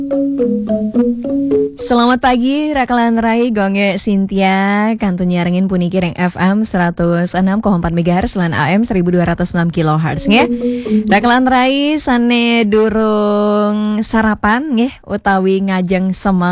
Selamat pagi, Rakalan Rai, Gonge Cynthia, kantu nyarengin puniki Reng FM 106,4 MHz lan AM 1206 kHz nggih. Rakalan Rai sane durung sarapan nggih utawi ngajeng semang